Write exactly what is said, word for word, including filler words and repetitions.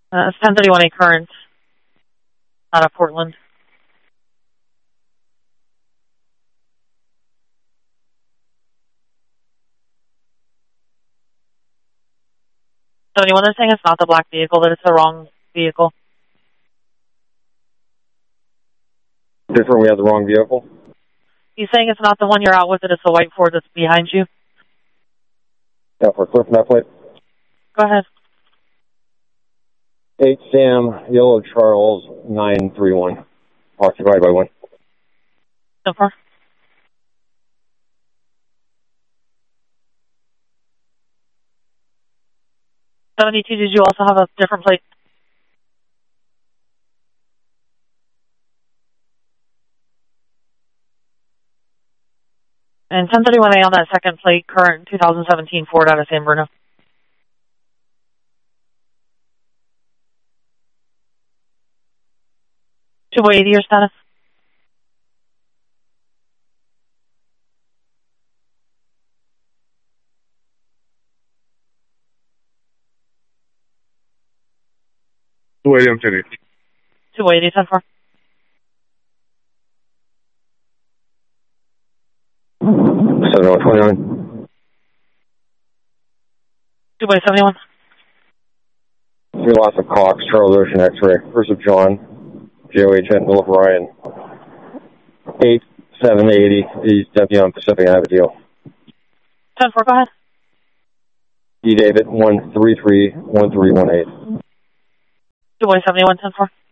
Uh, it's ten thirty-one A current out of Portland. seventy-one, they're saying it's not the black vehicle, that it's the wrong vehicle. Different, we have the wrong vehicle? He's saying it's not the one you're out with, that it's the white Ford that's behind you. Yeah, for clear from that plate. Go ahead. eight Sam, Yellow Charles, nine three one. Occupied by one. So far. seventy-two, did you also have a different plate? And ten thirty-one A on that second plate, current two thousand seventeen Ford out of San Bruno. two eighty, your status? two eighty, I'm finished. two eighty, ten four. seventy-one twenty-nine. two seventy-one. We lost of Cox, Charles Ocean X-ray. First of John, J O H N, Philip Ryan. eight seven eighty, East Deputy on Pacific Avenue. ten four, go ahead. E. David, one three three one three one eight. two seventy-one, ten four.